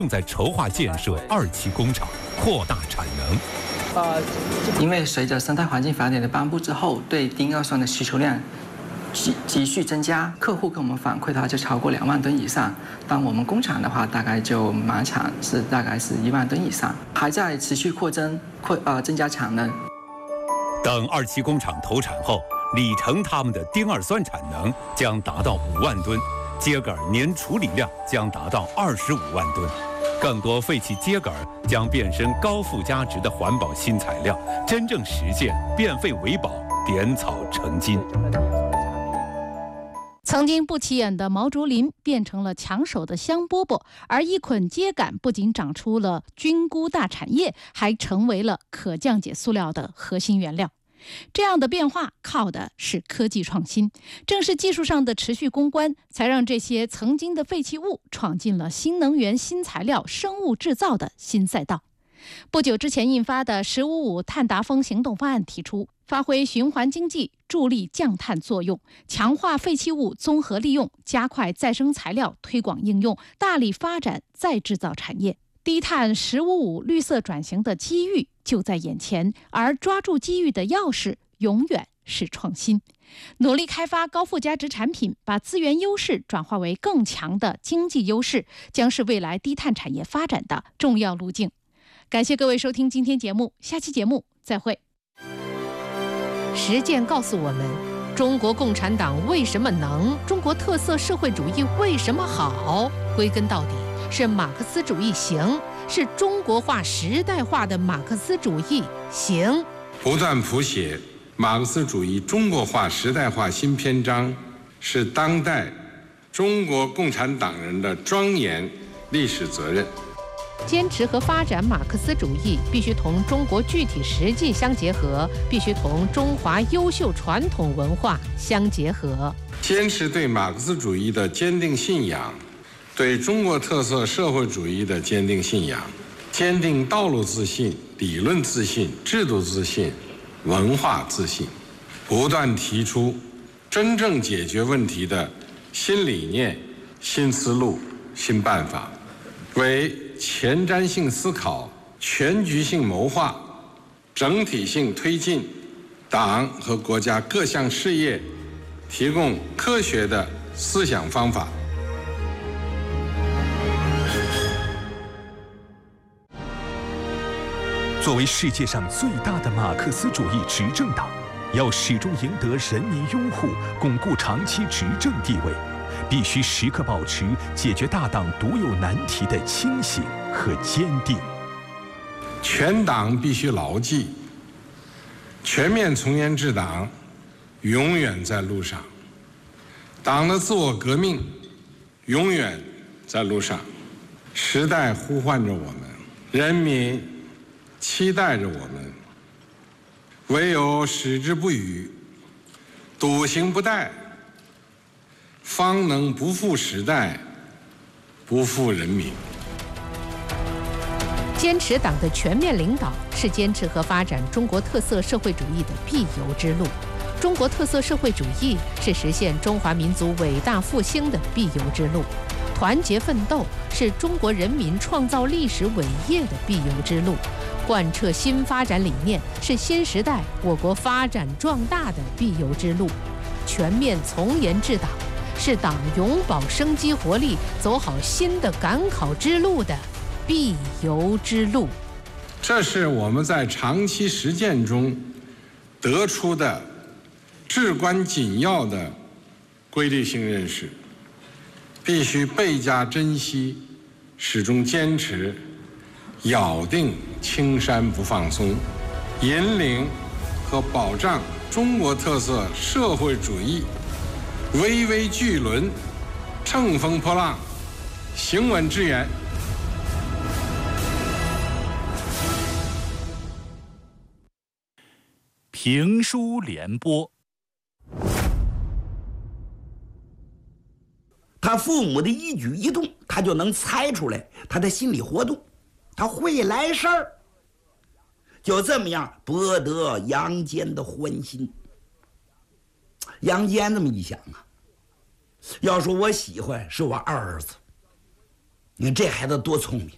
正在筹划建设2期工厂，扩大产能。 因为随着生态环境法典的颁布之后，对丁二酸的需求量急剧增加，客户跟我们反馈的话就超过2万吨以上。当我们工厂的话，大概就满产是大概是1万吨以上，还在持续增加产能。 等2期工厂投产后，里程他们的丁二酸产能将达到5万吨，秸秆年处理量将达到25万吨。更多废弃秸秆将变身高附加值的环保新材料，真正实现变废为宝，点草成金。 曾经不起眼的毛竹林变成了抢手的香饽饽，而一捆秸秆不仅长出了菌菇大产业，还成为了可降解塑料的核心原料。这样的变化靠的是科技创新，正是技术上的持续攻关，才让这些曾经的废弃物闯进了新能源、新材料、生物制造的新赛道。不久之前印发的“1055碳达峰行动方案”提出，发挥循环经济助力降碳作用，强化废弃物综合利用，加快再生材料推广应用，大力发展再制造产业。低碳“1055”绿色转型的机遇就在眼前，而抓住机遇的钥匙永远是创新。努力开发高附加值产品，把资源优势转化为更强的经济优势，将是未来低碳产业发展的重要路径。感谢各位收听今天节目，下期节目再会。 实践告诉我们，中国共产党为什么能，中国特色社会主义为什么好，归根到底是马克思主义行，是中国化时代化的马克思主义行。 不断谱写马克思主义中国化时代化新篇章，是当代中国共产党人的庄严历史责任。 坚持和发展马克思主义必须同中国具体实际相结合，必须同中华优秀传统文化相结合。 坚持对马克思主义的坚定信仰，对中国特色社会主义的坚定信仰，坚定道路自信、理论自信、制度自信、文化自信，不断提出真正解决问题的新理念、新思路、新办法，为前瞻性思考、全局性谋划、整体性推进党和国家各项事业提供科学的思想方法。 作为世界上最大的马克思主义执政党，要始终赢得人民拥护，巩固长期执政地位，必须时刻保持解决大党独有难题的清醒和坚定。 全党必须牢记，全面从严治党永远在路上，党的自我革命永远在路上。时代呼唤着我们，人民期待着我们，唯有矢志不渝、笃行不怠，方能不负时代，不负人民。 坚持党的全面领导，是坚持和发展中国特色社会主义的必由之路。中国特色社会主义是实现中华民族伟大复兴的必由之路。团结奋斗是中国人民创造历史伟业的必由之路。贯彻新发展理念是新时代我国发展壮大的必由之路。全面从严治党是党永葆生机活力、走好新的赶考之路的必由之路。 这是我们在长期实践中得出的至关紧要的规律性认识，必须倍加珍惜，始终坚持，咬定青山不放松，引领和保障中国特色社会主义巍巍巨轮乘风破浪，行稳致远。 评书联播， 他父母的一举一动，他就能猜出来他的心理活动，他会来事儿。就这么样博得杨坚的欢心。杨坚这么一想啊，要说我喜欢是我二儿子，你看这孩子多聪明，